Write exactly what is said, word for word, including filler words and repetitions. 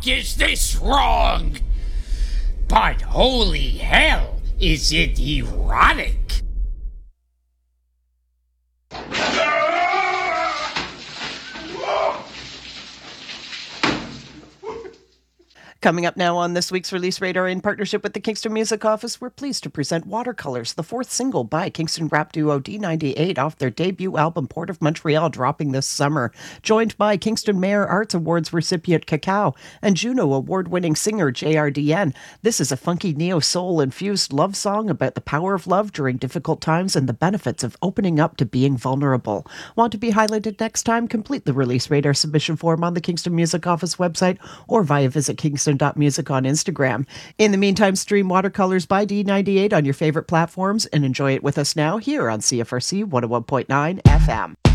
fuck is this wrong? But holy hell, is it erotic? Coming up now on this week's Release Radar, in partnership with the Kingston Music Office, we're pleased to present Watercolors, the fourth single by Kingston rap duo D ninety-eight off their debut album Port of Montreal, dropping this summer. Joined by Kingston Mayor Arts Awards recipient Cacao and Juno Award-winning singer J R D N, this is a funky neo-soul-infused love song about the power of love during difficult times and the benefits of opening up to being vulnerable. Want to be highlighted next time? Complete the Release Radar submission form on the Kingston Music Office website or via visit Kingston dot music on Instagram. In the meantime, stream Watercolors by D ninety-eight on your favorite platforms and enjoy it with us now here on C F R C one oh one point nine F M.